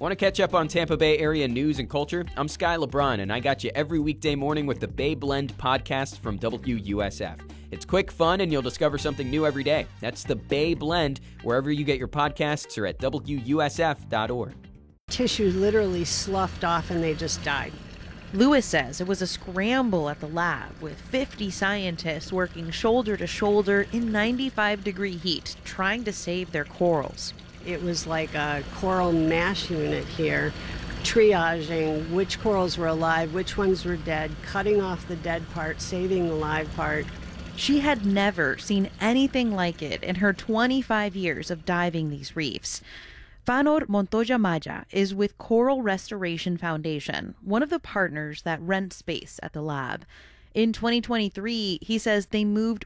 Want to catch up on Tampa Bay area news and culture? I'm Sky LeBron, and I got you every weekday morning with the Bay Blend podcast from WUSF. It's quick, fun, and you'll discover something new every day. That's the Bay Blend, wherever you get your podcasts or at WUSF.org. Tissue literally sloughed off and they just died. Lewis says it was a scramble at the lab with 50 scientists working shoulder to shoulder in 95-degree heat, trying to save their corals. It was like a coral mash unit here, triaging which corals were alive, which ones were dead, cutting off the dead part, saving the live part. She had never seen anything like it in her 25 years of diving these reefs. Fanor Montoya Maya is with Coral Restoration Foundation, one of the partners that rent space at the lab. In 2023, he says they moved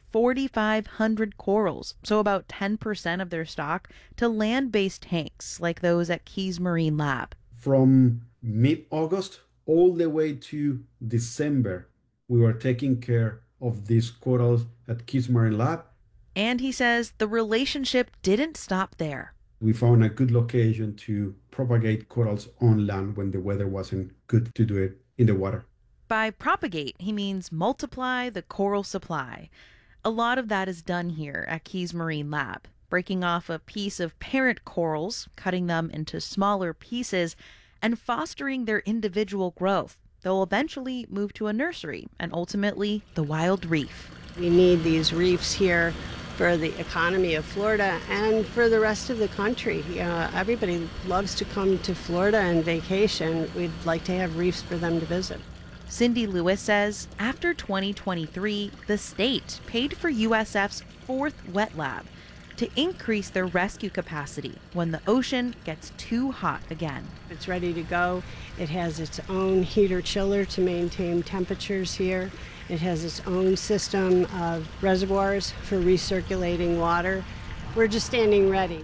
4,500 corals, so about 10% of their stock, to land-based tanks like those at Keys Marine Lab. From mid-August all the way to December, we were taking care of these corals at Keys Marine Lab. And he says the relationship didn't stop there. We found a good location to propagate corals on land when the weather wasn't good to do it in the water. By propagate, he means multiply the coral supply. A lot of that is done here at Keys Marine Lab, breaking off a piece of parent corals, cutting them into smaller pieces, and fostering their individual growth. They'll eventually move to a nursery and ultimately the wild reef. We need these reefs here for the economy of Florida and for the rest of the country. Everybody loves to come to Florida and vacation. We'd like to have reefs for them to visit. Cindy Lewis says after 2023, the state paid for USF's fourth wet lab to increase their rescue capacity when the ocean gets too hot again. It's ready to go. It has its own heater chiller to maintain temperatures here. It has its own system of reservoirs for recirculating water. We're just standing ready.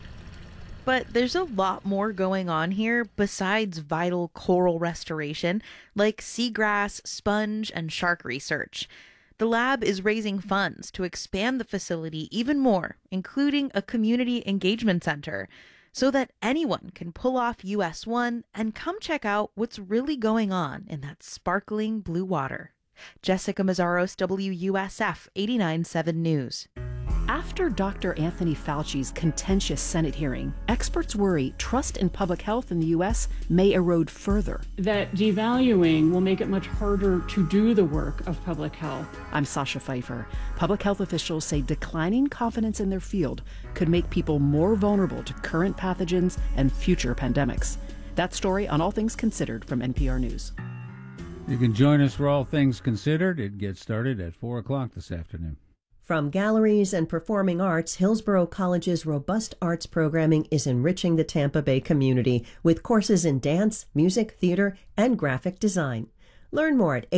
But there's a lot more going on here besides vital coral restoration, like seagrass, sponge, and shark research. The lab is raising funds to expand the facility even more, including a community engagement center, so that anyone can pull off US 1 and come check out what's really going on in that sparkling blue water. Jessica Mazzaros, WUSF 89.7 News. After Dr. Anthony Fauci's contentious Senate hearing, experts worry trust in public health in the U.S. may erode further. That devaluing will make it much harder to do the work of public health. I'm Sasha Pfeiffer. Public health officials say declining confidence in their field could make people more vulnerable to current pathogens and future pandemics. That story on All Things Considered from NPR News. You can join us for All Things Considered. It gets started at 4 o'clock this afternoon. From galleries and performing arts, Hillsborough College's robust arts programming is enriching the Tampa Bay community with courses in dance, music, theater, and graphic design. Learn more at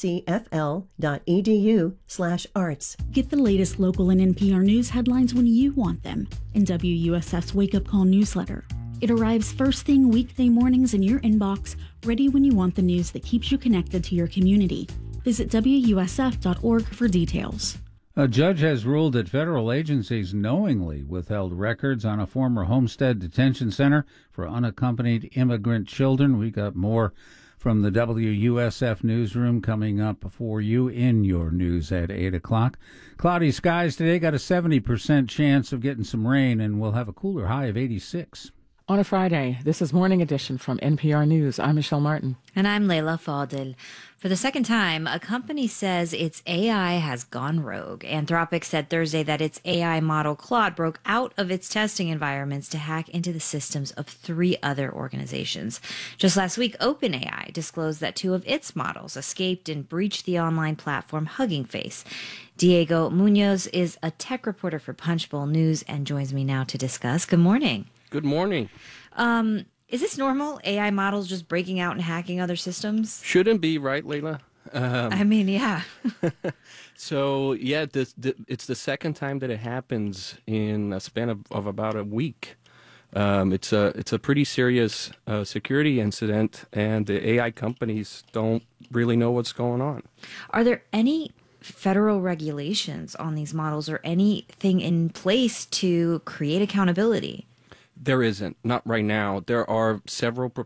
hcfl.edu/arts. Get the latest local and NPR news headlines when you want them in WUSF's Wake Up Call newsletter. It arrives first thing weekday mornings in your inbox, ready when you want the news that keeps you connected to your community. Visit WUSF.org for details. A judge has ruled that federal agencies knowingly withheld records on a former Homestead Detention Center for unaccompanied immigrant children. We got more from the WUSF newsroom coming up for you in your news at 8 o'clock. Cloudy skies today, got a 70% chance of getting some rain, and we'll have a cooler high of 86. On a Friday, this is Morning Edition from NPR News. I'm Michelle Martin. And I'm Leila Fadel. For the second time, a company says its AI has gone rogue. Anthropic said Thursday that its AI model Claude broke out of its testing environments to hack into the systems of 3 other organizations. Just last week, OpenAI disclosed that 2 of its models escaped and breached the online platform Hugging Face. Diego Munoz is a tech reporter for Punchbowl News and joins me now to discuss. Good morning. Good morning. Is this normal? AI models just breaking out and hacking other systems? Shouldn't be, right, Leila? I mean, yeah. So, yeah, it's the second time that it happens in a span of about a week. It's a pretty serious security incident, and the AI companies don't really know what's going on. Are there any federal regulations on these models or anything in place to create accountability? There isn't, not right now. There are several